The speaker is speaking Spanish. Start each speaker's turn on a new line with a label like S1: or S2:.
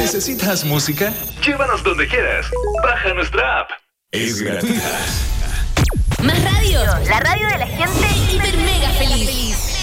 S1: ¿Necesitas música? Llévanos donde quieras. Baja nuestra app. Es gratuita.
S2: Más radio, la radio de la gente hiper mega feliz.